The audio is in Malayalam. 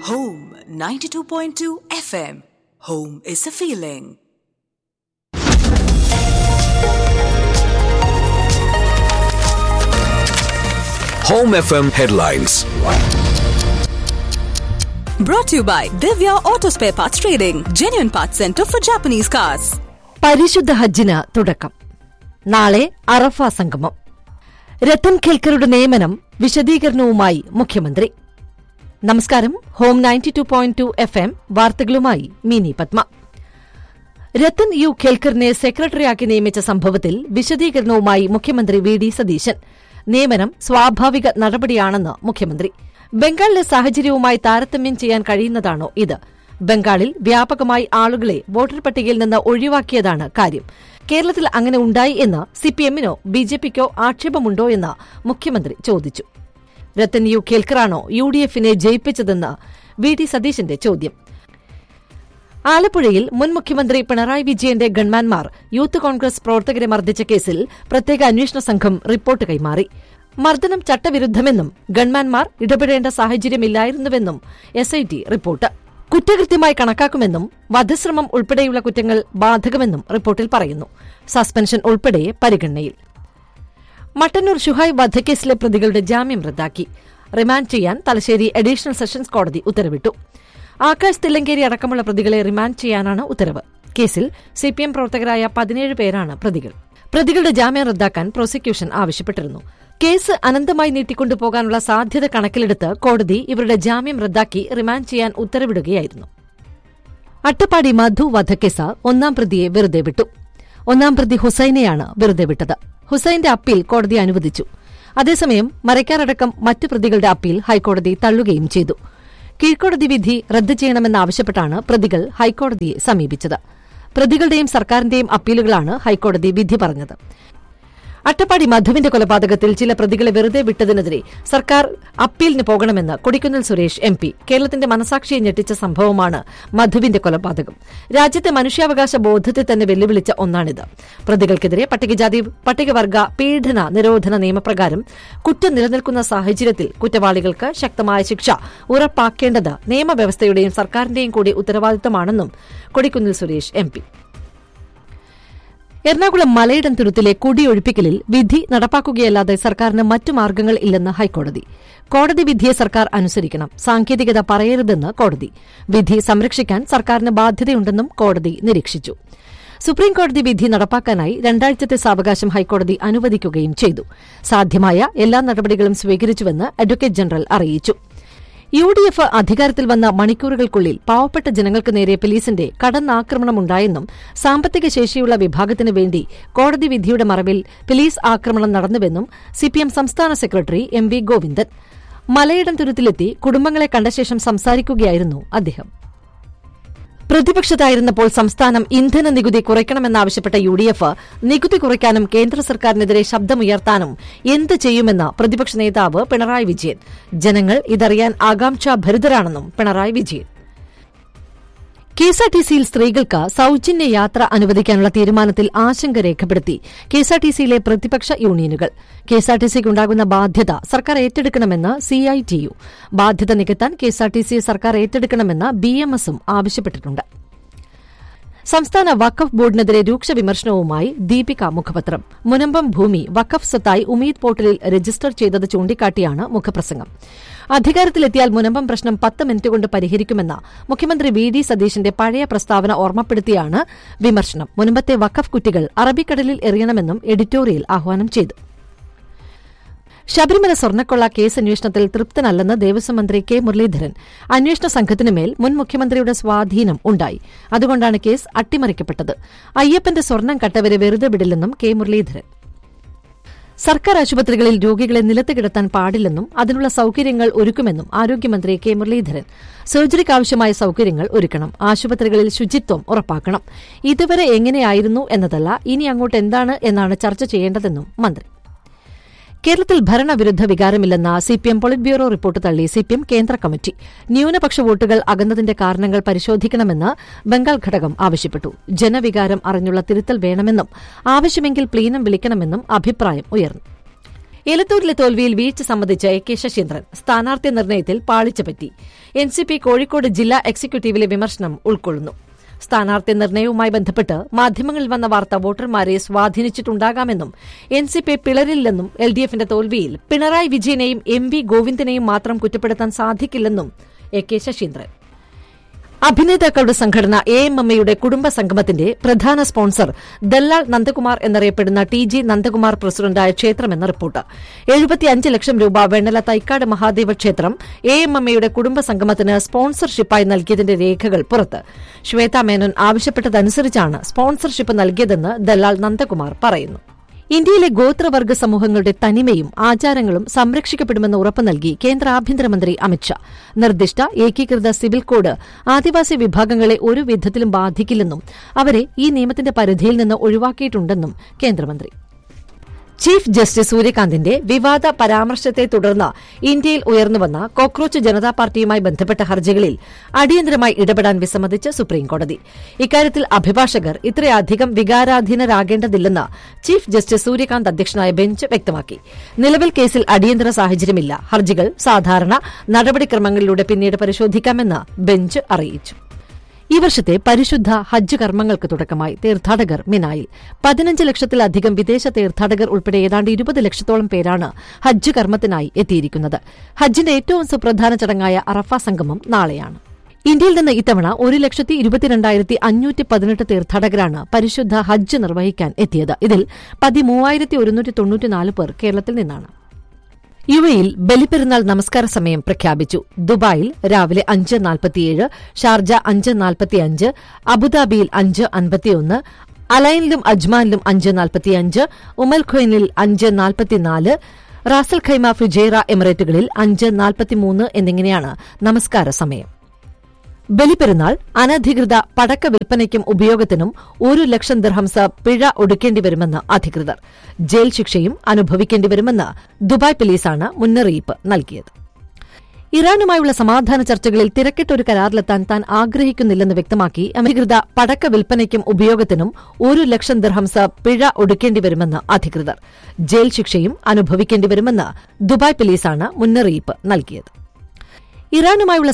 Home 92.2 FM. Home is a feeling. Home FM headlines. Brought to you by Divya Auto Spare Parts Trading, genuine parts center for Japanese cars. പരിശുദ്ധ ഹജ്ജിന് തുടക്കം. നാളെ അറഫ സംഗമം. രത്തൻ ഖേൽക്കറുടെ നിയമനം വിശദീകരണവുമായി മുഖ്യമന്ത്രി. നമസ്കാരം. ഹോം 92.2 FM വാർത്തകളുമായി മിനി പത്മ. രത്തൻ യു ഖേൽക്കറിനെ സെക്രട്ടറിയാക്കി നിയമിച്ച സംഭവത്തിൽ വിശദീകരണവുമായി മുഖ്യമന്ത്രി വി ഡി സതീശൻ. നിയമനം സ്വാഭാവിക നടപടിയാണെന്ന് മുഖ്യമന്ത്രി. ബംഗാളിലെ സാഹചര്യവുമായി താരതമ്യം ചെയ്യാൻ കഴിയുന്നതാണോ ഇത്? ബംഗാളിൽ വ്യാപകമായി ആളുകളെ വോട്ടർ പട്ടികയിൽ നിന്ന് ഒഴിവാക്കിയതാണ് കാര്യം. കേരളത്തിൽ അങ്ങനെ ഉണ്ടായി എന്ന് സിപിഎമ്മിനോ ബിജെപിക്കോ ആക്ഷേപമുണ്ടോ എന്ന് മുഖ്യമന്ത്രി ചോദിച്ചു. രത്തൻ യു ഖേൽക്കറാണോ യുഡിഎഫിനെ ജയിപ്പിച്ചതെന്ന് വി ഡി സതീശന്റെ ചോദ്യം. ആലപ്പുഴയിൽ മുൻ മുഖ്യമന്ത്രി പിണറായി വിജയന്റെ ഗൺമാൻമാർ യൂത്ത് കോൺഗ്രസ് പ്രവർത്തകരെ മർദ്ദിച്ച കേസിൽ പ്രത്യേക അന്വേഷണ സംഘം റിപ്പോർട്ട് കൈമാറി. മർദ്ദനം ചട്ടവിരുദ്ധമെന്നും ഗൺമാൻമാർ ഇടപെടേണ്ട സാഹചര്യമില്ലായിരുന്നുവെന്നും എസ്ഐടി റിപ്പോർട്ട്. കുറ്റകൃത്യമായി കണക്കാക്കുമെന്നും വധശ്രമം ഉൾപ്പെടെയുള്ള കുറ്റങ്ങൾ ബാധകമെന്നും റിപ്പോർട്ടിൽ പറയുന്നു. സസ്പെൻഷൻ ഉൾപ്പെടെ പരിഗണനയിൽ. മട്ടന്നൂർ ഷുഹൈബ് വധക്കേസിലെ പ്രതികളുടെ ജാമ്യം റദ്ദാക്കി. റിമാൻഡ് ചെയ്യാൻ തലശ്ശേരി അഡീഷണൽ സെഷൻസ് കോടതി ഉത്തരവിട്ടു. ആകാശ് തില്ലങ്കേരി അടക്കമുള്ള പ്രതികളെ റിമാൻഡ് ചെയ്യാനാണ് ഉത്തരവ്. കേസിൽ സിപിഎം പ്രവർത്തകരായ 17 പേരാണ് പ്രതികൾ. പ്രതികളുടെ ജാമ്യം റദ്ദാക്കാൻ പ്രോസിക്യൂഷൻ ആവശ്യപ്പെട്ടിരുന്നു. കേസ് അനന്തമായി നീട്ടിക്കൊണ്ടുപോകാനുള്ള സാധ്യത കണക്കിലെടുത്ത് കോടതി ഇവരുടെ ജാമ്യം റദ്ദാക്കി റിമാൻഡ് ചെയ്യാൻ ഉത്തരവിടുകയായിരുന്നു. അട്ടപ്പാടി മധു വധക്കേസ് ഒന്നാം പ്രതിയെ വെറുതെ വിട്ടു. ഒന്നാം പ്രതി ഹുസൈനെയാണ് വെറുതെ വിട്ടത്. ഹുസൈന്റെ അപ്പീൽ കോടതി അനുവദിച്ചു. അതേസമയം മരക്കാരടക്കം മറ്റു പ്രതികളുടെ അപ്പീൽ ഹൈക്കോടതി തള്ളുകയും ചെയ്തു. കീഴ്ക്കോടതി വിധി റദ്ദ് ചെയ്യണമെന്നാവശ്യപ്പെട്ടാണ് പ്രതികൾ ഹൈക്കോടതിയെ സമീപിച്ചത്. പ്രതികളുടെയും സർക്കാരിന്റെയും അപ്പീലുകളാണ് ഹൈക്കോടതി വിധി പറഞ്ഞത്. അട്ടപ്പാടി മധുവിന്റെ കൊലപാതകത്തിൽ ചില പ്രതികളെ വെറുതെ വിട്ടതിനെതിരെ സർക്കാർ അപ്പീലിന് പോകണമെന്ന് കൊടിക്കുന്നിൽ സുരേഷ് എം പി. കേരളത്തിന്റെ മനസാക്ഷിയെ ഞെട്ടിച്ച സംഭവമാണ് മധുവിന്റെ കൊലപാതകം. രാജ്യത്തെ മനുഷ്യാവകാശ ബോധത്തെ തന്നെ വെല്ലുവിളിച്ച ഒന്നാണിത്. പ്രതികൾക്കെതിരെ പട്ടികജാതി പട്ടികവർഗ പീഡന നിരോധന നിയമപ്രകാരം കുറ്റം നിലനിൽക്കുന്ന സാഹചര്യത്തിൽ കുറ്റവാളികൾക്ക് ശക്തമായ ശിക്ഷ ഉറപ്പാക്കേണ്ടത് നിയമവ്യവസ്ഥയുടെയും സർക്കാരിന്റെയും കൂടി ഉത്തരവാദിത്തമാണെന്നും കൊടിക്കുന്നിൽ സുരേഷ് എം പി. എറണാകുളം മലയിടം തുരുത്തിലെ കുടിയൊഴിപ്പിക്കലിൽ വിധി നടപ്പാക്കുകയല്ലാതെ സർക്കാരിന് മറ്റു മാർഗ്ഗങ്ങൾ ഇല്ലെന്ന് ഹൈക്കോടതി. കോടതി വിധിയെ സർക്കാർ അനുസരിക്കണം, സാങ്കേതികത പറയരുതെന്ന് കോടതി. വിധി സംരക്ഷിക്കാൻ സർക്കാരിന് ബാധ്യതയുണ്ടെന്നും കോടതി നിരീക്ഷിച്ചു. സുപ്രീംകോടതി വിധി നടപ്പാക്കാനായി 2 ആഴ്ചത്തെ സാവകാശം ഹൈക്കോടതി അനുവദിക്കുകയും ചെയ്തു. സാധ്യമായ എല്ലാ നടപടികളും സ്വീകരിച്ചുവെന്ന് അഡ്വക്കേറ്റ് ജനറൽ അറിയിച്ചു. യുഡിഎഫ് അധികാരത്തിൽ വന്ന മണിക്കൂറുകൾക്കുള്ളിൽ പാവപ്പെട്ട ജനങ്ങൾക്ക് നേരെ പോലീസിന്റെ കടന്നാക്രമണമുണ്ടായെന്നും സാമ്പത്തിക ശേഷിയുള്ള വിഭാഗത്തിനു വേണ്ടി കോടതി വിധിയുടെ മറവിൽ പോലീസ് ആക്രമണം നടന്നുവെന്നും സിപിഎം സംസ്ഥാന secretary M V Govindan Malayidam തുരുത്തിലെത്തി കുടുംബങ്ങളെ കണ്ട ശേഷം സംസാരിക്കുകയായിരുന്നു അദ്ദേഹം. പ്രതിപക്ഷത്തായിരുന്നപ്പോൾ സംസ്ഥാനം ഇന്ധന നികുതി കുറയ്ക്കണമെന്നാവശ്യപ്പെട്ട യുഡിഎഫ് നികുതി കുറയ്ക്കാനും കേന്ദ്ര സർക്കാരിനെതിരെ ശബ്ദമുയർത്താനും എന്ത് ചെയ്യുമെന്ന് പ്രതിപക്ഷ നേതാവ് പിണറായി വിജയൻ. ജനങ്ങൾ ഇതറിയാൻ ആകാംക്ഷാഭരിതരാണെന്നും പിണറായി വിജയൻ. കെഎസ്ആർടിസിയിൽ സ്ത്രീകൾക്ക് സൌജന്യ യാത്ര അനുവദിക്കാനുള്ള തീരുമാനത്തിൽ ആശങ്ക രേഖപ്പെടുത്തി കെഎസ്ആർടിസിയിലെ പ്രതിപക്ഷ യൂണിയനുകൾ. കെഎസ്ആർടിസിക്കുണ്ടാകുന്ന ബാധ്യത സർക്കാർ ഏറ്റെടുക്കണമെന്ന് സിഐടിയു. ബാധ്യത നികത്താൻ കെഎസ്ആർടിസിയെ സർക്കാർ ഏറ്റെടുക്കണമെന്ന് ബിഎംഎസും ആവശ്യപ്പെട്ടിട്ടുണ്ട്. സംസ്ഥാന വഖഫ് ബോർഡിനെതിരെ രൂക്ഷ വിമർശനവുമായി ദീപിക മുഖപത്രം. മുനമ്പം ഭൂമി വഖഫ് സ്വത്തായി ഉമീദ് പോർട്ടലിൽ രജിസ്റ്റർ ചെയ്തത് ചൂണ്ടിക്കാട്ടിയാണ് മുഖപ്രസംഗം. അധികാരത്തിലെത്തിയാൽ മുനമ്പം പ്രശ്നം 10 മിനിറ്റ് കൊണ്ട് പരിഹരിക്കുമെന്ന മുഖ്യമന്ത്രി വി ഡി സതീശന്റെ പഴയ പ്രസ്താവന ഓർമ്മപ്പെടുത്തിയാണ് വിമർശനം. മുനമ്പത്തെ വഖഫ് കുറ്റികൾ അറബിക്കടലിൽ എറിയണമെന്നും എഡിറ്റോറിയൽ ആഹ്വാനം ചെയ്തു. ശബരിമല സ്വർണ്ണക്കൊള്ള കേസ് അന്വേഷണത്തിൽ തൃപ്തനല്ലെന്ന് ദേവസ്വം മന്ത്രി കെ മുരളീധരൻ. അന്വേഷണ സംഘത്തിനുമേൽ മുൻ മുഖ്യമന്ത്രിയുടെ സ്വാധീനം ഉണ്ടായി, അതുകൊണ്ടാണ് കേസ് അട്ടിമറിക്കപ്പെട്ടത്. അയ്യപ്പന്റെ സ്വർണ്ണം കട്ടവരെ വെറുതെ വിടില്ലെന്നും കെ മുരളീധരൻ. സർക്കാർ ആശുപത്രികളിൽ രോഗികളെ നിലത്ത് കിടത്താൻ പാടില്ലെന്നും അതിനുള്ള സൌകര്യങ്ങൾ ഒരുക്കുമെന്നും ആരോഗ്യമന്ത്രി കെ മുരളീധരൻ. സർജറിക്കാവശ്യമായ സൌകര്യങ്ങൾ ഒരുക്കണം, ആശുപത്രികളിൽ ശുചിത്വം ഉറപ്പാക്കണം. ഇതുവരെ എങ്ങനെയായിരുന്നു എന്നതല്ല, ഇനി അങ്ങോട്ട് എന്താണ് എന്നാണ് ചർച്ച ചെയ്യേണ്ടതെന്നും മന്ത്രി. കേരളത്തിൽ ഭരണവിരുദ്ധ വികാരമില്ലെന്ന സിപിഎം പോളിറ്റ് ബ്യൂറോ റിപ്പോർട്ട് തള്ളി സിപിഎം കേന്ദ്ര കമ്മിറ്റി. ന്യൂനപക്ഷ വോട്ടുകൾ അകന്നതിന്റെ കാരണങ്ങൾ പരിശോധിക്കണമെന്ന് ബംഗാൾ ഘടകം ആവശ്യപ്പെട്ടു. ജനവികാരം അറിഞ്ഞുള്ള തിരുത്തൽ വേണമെന്നും ആവശ്യമെങ്കിൽ പ്ലീനം വിളിക്കണമെന്നും അഭിപ്രായം ഉയർന്നു. എലത്തൂരിലെ തോൽവിയിൽ വീഴ്ച സംബന്ധിച്ച് എ കെ ശശീന്ദ്രൻ സ്ഥാനാർത്ഥി നിർണയത്തിൽ പാളിച്ചപറ്റി. NCP കോഴിക്കോട് ജില്ലാ എക്സിക്യൂട്ടീവിലെ വിമർശനം ഉൾക്കൊള്ളുന്നു. സ്ഥാനാർത്ഥി നിർണയവുമായി ബന്ധപ്പെട്ട് മാധ്യമങ്ങളിൽ വന്ന വാർത്ത വോട്ടർമാരെ സ്വാധീനിച്ചിട്ടുണ്ടാകാമെന്നും NCP പിളരില്ലെന്നും LDFന്റെ തോൽവിയിൽ പിണറായി വിജയനെയും MV ഗോവിന്ദനെയും മാത്രം കുറ്റപ്പെടുത്താൻ സാധിക്കില്ലെന്നും AK ശശീന്ദ്രൻ. അഭിനേതാക്കളുടെ സംഘടന AMMയുടെ കുടുംബ സംഗമത്തിന്റെ പ്രധാന സ്പോൺസർ ദല്ലാൽ നന്ദകുമാർ എന്നറിയപ്പെടുന്ന TG നന്ദകുമാർ പ്രസിഡന്റായ ക്ഷേത്രമെന്ന റിപ്പോർട്ട്. 75 ലക്ഷം രൂപ വെണ്ണല തൈക്കാട് മഹാദേവ ക്ഷേത്രം AMMയുടെ കുടുംബ സംഗമത്തിന് സ്പോൺസർഷിപ്പായി നൽകിയതിന്റെ രേഖകൾ പുറത്ത്. ശ്വേത മേനോൻ ആവശ്യപ്പെട്ടതനുസരിച്ചാണ് സ്പോൺസർഷിപ്പ് നൽകിയതെന്ന് ദല്ലാൽ നന്ദകുമാർ പറയുന്നു. ഇന്ത്യയിലെ ഗോത്രവർഗ സമൂഹങ്ങളുടെ തനിമയും ആചാരങ്ങളും സംരക്ഷിക്കപ്പെടുമെന്ന് ഉറപ്പു നൽകി കേന്ദ്ര ആഭ്യന്തരമന്ത്രി അമിത്ഷാ. നിർദ്ദിഷ്ട ഏകീകൃത സിവിൽ കോഡ് ആദിവാസി വിഭാഗങ്ങളെ ഒരു വിധത്തിലും ബാധിക്കില്ലെന്നും അവരെ ഈ നിയമത്തിന്റെ പരിധിയിൽ നിന്ന് ഒഴിവാക്കിയിട്ടുണ്ടെന്നും കേന്ദ്രമന്ത്രി. ചീഫ് ജസ്റ്റിസ് സൂര്യകാന്തിന്റെ വിവാദ പരാമർശത്തെ തുടർന്ന് ഇന്ത്യയിൽ ഉയർന്നുവന്ന കോക്രോച്ച് ജനതാ പാർട്ടിയുമായി ബന്ധപ്പെട്ട ഹർജികളിൽ അടിയന്തരമായി ഇടപെടാൻ വിസമ്മതിച്ച് സുപ്രീംകോടതി. ഇക്കാര്യത്തിൽ അഭിഭാഷകർ ഇത്രയധികം വികാരാധീനരാകേണ്ടതില്ലെന്ന് ചീഫ് ജസ്റ്റിസ് സൂര്യകാന്ത് അധ്യക്ഷനായ ബെഞ്ച് വ്യക്തമാക്കി. നിലവിൽ കേസിൽ അടിയന്തര സാഹചര്യമില്ല. ഹർജികൾ സാധാരണ നടപടിക്രമങ്ങളിലൂടെ പിന്നീട് പരിശോധിക്കാമെന്ന് ബെഞ്ച് അറിയിച്ചു. ഈ വർഷത്തെ പരിശുദ്ധ ഹജ്ജ് കർമ്മങ്ങൾക്ക് തുടക്കമായി. തീർത്ഥാടകർ മിനായിൽ. 15 ലക്ഷത്തിലധികം വിദേശ തീർത്ഥാടകർ ഉൾപ്പെടെ ഏതാണ്ട് 20 ലക്ഷത്തോളം പേരാണ് ഹജ്ജ് കർമ്മത്തിനായി എത്തിയിരിക്കുന്നത്. ഹജ്ജിന്റെ ഏറ്റവും സുപ്രധാന ചടങ്ങായ അറഫ സംഗമം നാളെയാണ്. ഇന്ത്യയിൽ നിന്ന് ഇത്തവണ 1,22,518 തീർത്ഥാടകരാണ് പരിശുദ്ധ ഹജ്ജ് നിർവഹിക്കാൻ എത്തിയത്. ഇതിൽ 13,194 പേർ കേരളത്തിൽ നിന്നാണ്. യുഎയിൽ ബലിപ്പെരുന്നാൾ നമസ്കാര സമയം പ്രഖ്യാപിച്ചു. ദുബായിൽ രാവിലെ 5:47, ഷാർജ 5:45, അബുദാബിയിൽ 5:51, അലൈനിലും അജ്മാനിലും 5:45, ഉമൽ ഖുവൈനിൽ 5:44, റാസൽ ഖൈമ ഫുജൈറ എമിറേറ്റുകളിൽ 5:43 എന്നിങ്ങനെയാണ് നമസ്കാര സമയം. ബലിപ്പെരുന്നാൾ അനധികൃത പടക്ക വിൽപ്പനയ്ക്കും ഉപയോഗത്തിനും 1 ലക്ഷം ദിർഹംസ് പിഴ ഒടുക്കേണ്ടിവരുമെന്ന് അധികൃതർ. ജയിൽ ശിക്ഷയും അനുഭവിക്കേണ്ടിവരുമെന്ന് ദുബായ് പോലീസാണ് മുന്നറിയിപ്പ് നൽകിയത്. ഇറാനുമായുള്ള സമാധാന ചർച്ചകളിൽ തിരക്കിട്ടൊരു കരാറിലെത്താൻ താൻ ആഗ്രഹിക്കുന്നില്ലെന്ന് വ്യക്തമാക്കി അനധികൃത പടക്ക വിൽപ്പനയ്ക്കും ഉപയോഗത്തിനും 1 ലക്ഷം ദിർഹംസ് പിഴ ഒടുക്കേണ്ടിവരുമെന്ന് അധികൃതർ. ജയിൽ ശിക്ഷയും അനുഭവിക്കേണ്ടിവരുമെന്ന് ദുബായ് പോലീസാണ് മുന്നറിയിപ്പ് നൽകിയത്. ഇറാനുമായുള്ള